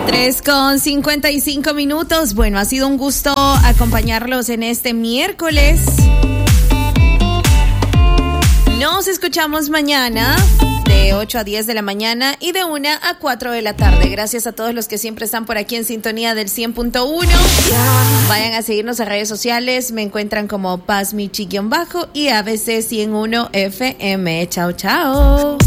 3:55. Bueno, ha sido un gusto acompañarlos en este miércoles. Nos escuchamos mañana de 8 a 10 de la mañana y de 1 a 4 de la tarde. Gracias a todos los que siempre están por aquí en sintonía del 100.1. Vayan a seguirnos en redes sociales. Me encuentran como Paz Michi_ y ABC 101 FM. Chao, chao.